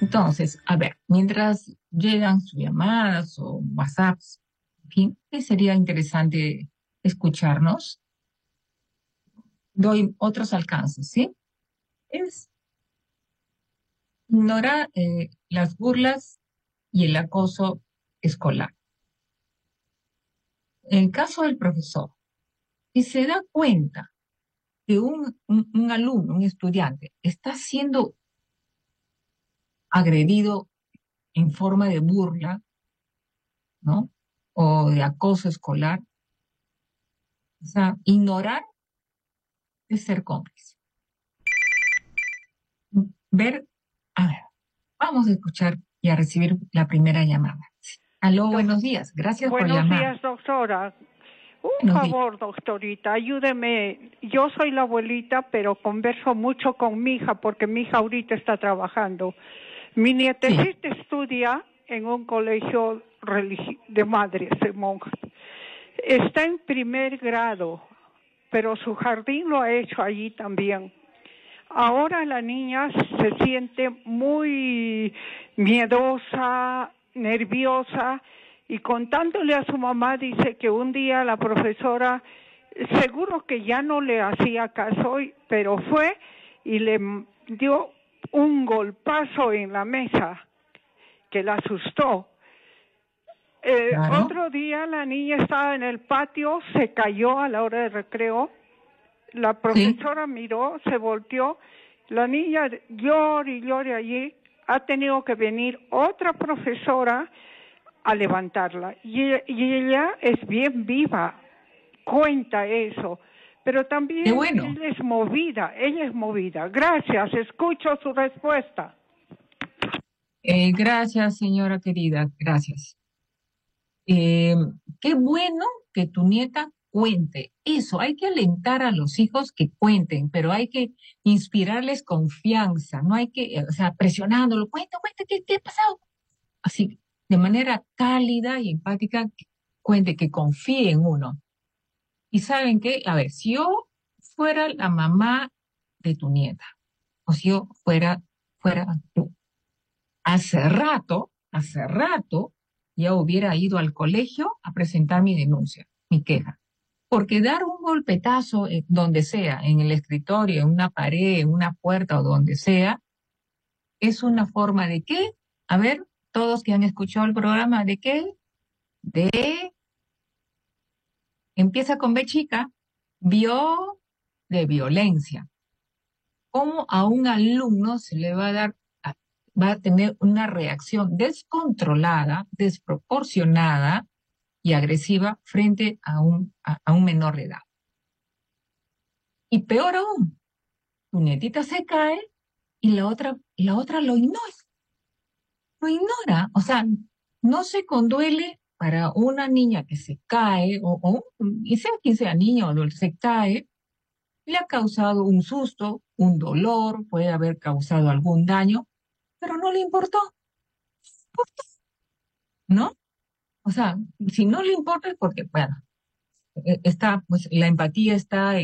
Entonces, a ver, mientras llegan sus llamadas o WhatsApps, en fin, que sería interesante escucharnos, doy otros alcances, ¿sí? Es ignorar las burlas y el acoso escolar. En el caso del profesor, si se da cuenta que un alumno, un estudiante, está siendo agredido en forma de burla, ¿no? O de acoso escolar, o sea, ignorar es ser cómplice. Ver, a ver, vamos a escuchar y a recibir la primera llamada. Aló, buenos días, gracias por Buenos llamar. días, doctora. Un Buenos días. favor, doctorita, ayúdeme. Yo soy la abuelita, pero converso mucho con mi hija porque mi hija ahorita está trabajando. Mi nietecita estudia en un colegio de madres, de monjas. Está en primer grado, pero su jardín lo ha hecho allí también. Ahora la niña se siente muy miedosa, nerviosa, y contándole a su mamá dice que un día la profesora seguro que ya no le hacía caso, pero fue y le dio un golpazo en la mesa que la asustó. Claro. Otro día la niña estaba en el patio, se cayó a la hora de recreo. La profesora miró, se volteó, la niña llora y llora allí, ha tenido que venir otra profesora a levantarla. Y ella es bien viva, cuenta eso, pero también Qué bueno. ella es movida. Gracias, escucho su respuesta. Gracias, señora querida, gracias. Qué bueno que tu nieta cuente. Eso, hay que alentar a los hijos que cuenten, pero hay que inspirarles confianza, no hay que, o sea, presionándolo, cuenta, ¿qué ha pasado? Así, de manera cálida y empática, que cuente, que confíe en uno. Y saben qué, a ver, si yo fuera la mamá de tu nieta, o si yo fuera tú, hace rato, ya hubiera ido al colegio a presentar mi denuncia, mi queja. Porque dar un golpetazo donde sea, en el escritorio, en una pared, en una puerta o donde sea, es una forma de qué. A ver, todos que han escuchado el programa, ¿de qué? De, empieza con B chica, de violencia. ¿Cómo a un alumno se le va a dar, va a tener una reacción descontrolada, desproporcionada y agresiva frente a un menor de edad? Y peor aún, tu nietita se cae y la otra lo ignora. O sea, no se conduele para una niña que se cae, y sea quien sea niño o no, se cae, le ha causado un susto, un dolor, puede haber causado algún daño, pero no le importó, ¿no? O sea, si no le importa es porque, bueno, está, pues la empatía está